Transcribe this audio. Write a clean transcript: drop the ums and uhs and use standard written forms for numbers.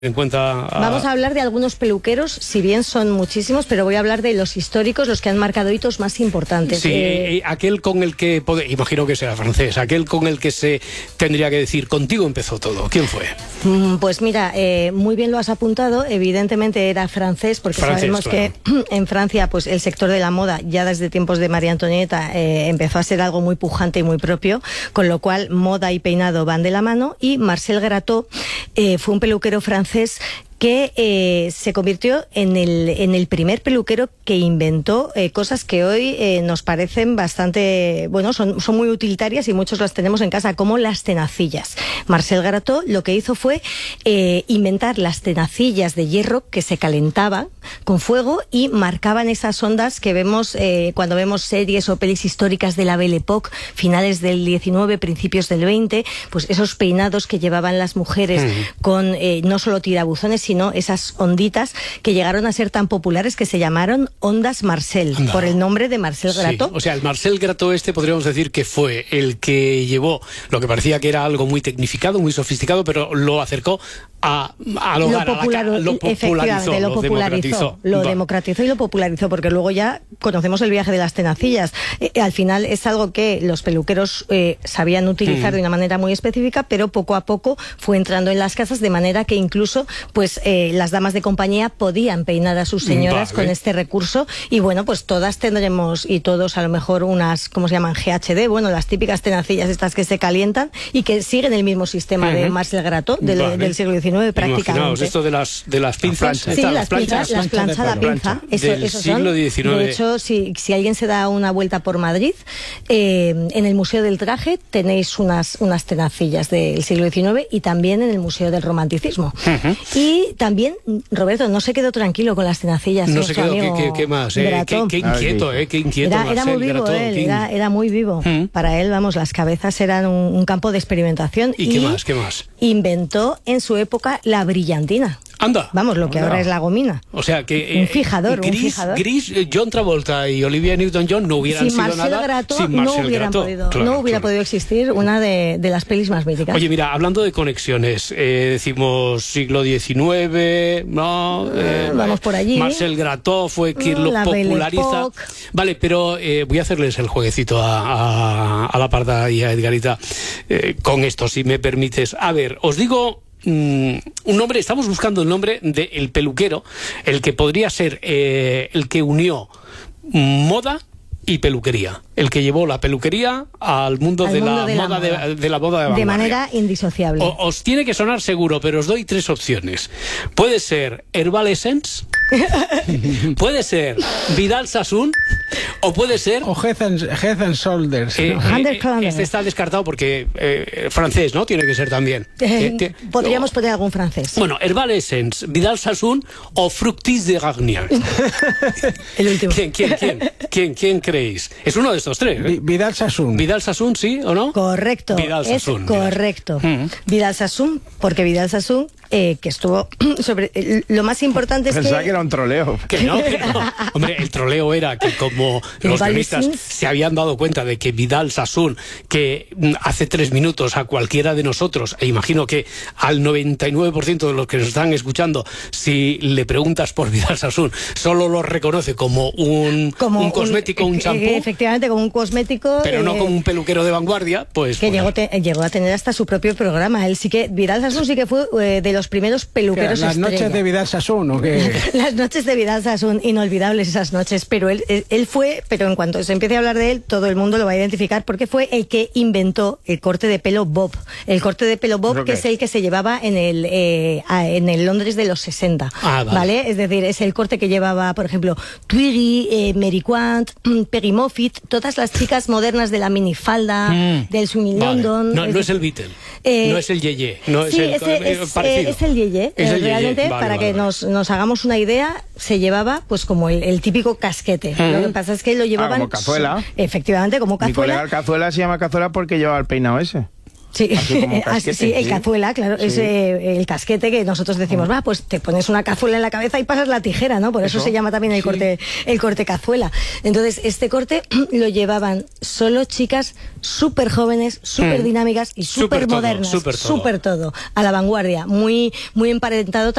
En cuenta Vamos a hablar de algunos peluqueros, si bien son muchísimos, pero voy a hablar de los históricos, los que han marcado hitos más importantes. Sí, aquel con el que, imagino que será francés, aquel con el que se tendría que decir, contigo empezó todo. ¿Quién fue? Pues mira, muy bien lo has apuntado, evidentemente era francés, porque sabemos claro, que en Francia pues el sector de la moda, ya desde tiempos de María Antonieta, empezó a ser algo muy pujante y muy propio, con lo cual moda y peinado van de la mano, y Marcel Gratot fue un peluquero francés que se convirtió en el primer peluquero que inventó cosas que hoy nos parecen bastante, bueno, son muy utilitarias y muchos las tenemos en casa, como las tenacillas. Marcel Gratot lo que hizo fue inventar las tenacillas de hierro que se calentaban con fuego y marcaban esas ondas que vemos cuando vemos series o pelis históricas de la Belle Époque, finales del 19, principios del 20, pues esos peinados que llevaban las mujeres con no solo tirabuzones, sino esas onditas que llegaron a ser tan populares que se llamaron ondas Marcel, por el nombre de Marcel Gratot. Sí, o sea, el Marcel Gratot podríamos decir que fue el que llevó lo que parecía que era algo muy tecnificado, muy sofisticado, pero lo acercó al hogar, lo popularizó. Lo democratizó y lo popularizó, porque luego ya conocemos el viaje de las tenacillas. Al final es algo que los peluqueros sabían utilizar de una manera muy específica, pero poco a poco fue entrando en las casas, de manera que incluso pues las damas de compañía podían peinar a sus señoras con este recurso. Y bueno, pues todas tendremos, y todos a lo mejor, unas, ¿cómo se llaman? GHD, bueno, las típicas tenacillas estas que se calientan y que siguen el mismo sistema de Marcel Gratot del siglo XIX prácticamente. Imaginaos esto de las pinzas. Sí, las planchas a la pinza. Del siglo XIX. De hecho, si alguien se da una vuelta por Madrid, en el Museo del Traje tenéis unas tenacillas del siglo XIX, y también en el Museo del Romanticismo. Y también, Roberto, no se quedó tranquilo con las tenacillas. No se quedó, ¿qué más? Qué inquieto, qué inquieto. Era muy vivo, era muy vivo. Para él, vamos, las cabezas eran un campo de experimentación. ¿Y qué más? Inventó en su época la brillantina. Anda. Vamos, lo que ahora es la gomina. O sea que un fijador. Gris, John Travolta y Olivia Newton-John no hubieran sido nada sin Marcel Gratot. No hubiera podido existir una de las pelis más míticas. Oye, mira, hablando de conexiones, decimos siglo XIX, ¿no? Vamos por allí. Marcel Gratot fue quien lo populariza. Vale, pero voy a hacerles el jueguecito a la Parda y a Edgarita con esto, si me permites. A ver, os digo un nombre, estamos buscando el nombre del peluquero, el que podría ser el que unió moda y peluquería, el que llevó la peluquería al mundo de la moda de la vanguardia. De manera indisociable. Os tiene que sonar seguro, pero os doy tres opciones. Puede ser Herbal Essence, puede ser Vidal Sassoon, o puede ser... O Head and Shoulders. Este está descartado porque francés, ¿no? Tiene que ser también. Podríamos poner algún francés. Bueno, Herbal Essence, Vidal Sassoon o Fructis de Garnier. El último. ¿Quién creéis? Es uno de estos tres, ¿eh? Vidal Sassoon. ¿Vidal Sassoon, sí o no? Correcto. Vidal Sassoon. Correcto. Vidal Sassoon, porque Vidal Sassoon, que estuvo sobre... Lo más importante es Pensaba que era un troleo. Que no. Hombre, el troleo era que como los guionistas se habían dado cuenta de que Vidal Sassoon, que hace 3 minutos a cualquiera de nosotros, e imagino que al 99% de los que nos están escuchando, si le preguntas por Vidal Sassoon, solo lo reconoce como un cosmético, un champú. Efectivamente, como un cosmético. Pero no como un peluquero de vanguardia, pues... Que llegó a tener hasta su propio programa. Él sí que, Vidal Sassoon sí que fue de los primeros peluqueros ¿Las noches de Vidal Sassoon o qué? Las noches de Vidal Sassoon, inolvidables esas noches, pero él fue, pero en cuanto se empiece a hablar de él, todo el mundo lo va a identificar, porque fue el que inventó el corte de pelo bob. El corte de pelo bob, que es el que se llevaba en el Londres de los 60. ¿Vale? Es decir, es el corte que llevaba, por ejemplo, Twiggy, Mary Quant, Peggy Moffitt, todas las chicas modernas de la minifalda, del swing London. No es el Beatle, no es el Yeye, no es el parecido. Es el Yeye. Realmente, para que nos hagamos una idea, se llevaba pues como el típico casquete. Lo que pasa es que lo llevaban... como cazuela. Efectivamente, como cazuela. Mi colega el cazuela se llama cazuela porque llevaba el peinado ese. Sí, sí, el cazuela, claro, sí. Es el casquete que nosotros decimos, va, pues te pones una cazuela en la cabeza y pasas la tijera, ¿no? Por eso se llama también el corte cazuela. Entonces, este corte lo llevaban solo chicas súper jóvenes, súper dinámicas y súper modernas, súper todo, a la vanguardia, muy emparentado